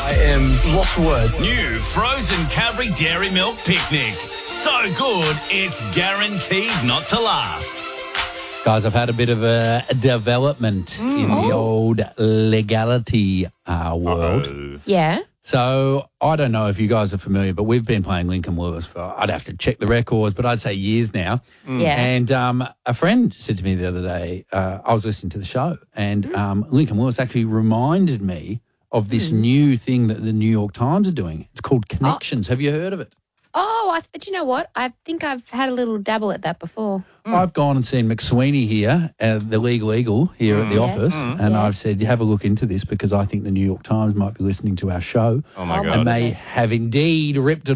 I am lost for words. New frozen Cadbury Dairy Milk Picnic. So good, it's guaranteed not to last. Guys, I've had a bit of a development in the old legality world. Yeah. So I don't know if you guys are familiar, but we've been playing Lincoln Lewis for, I'd have to check the records, but I'd say years now. Yeah. And a friend said to me the other day, I was listening to the show, and Lincoln Lewis actually reminded me of this new thing that the New York Times are doing. It's called Connections. Have you heard of it? Oh, do you know what? I think I've had a little dabble at that before. I've gone and seen McSweeney here, the Legal Eagle here at the office, and I've said, have a look into this because I think the New York Times might be listening to our show. Oh, my God. And they have indeed ripped it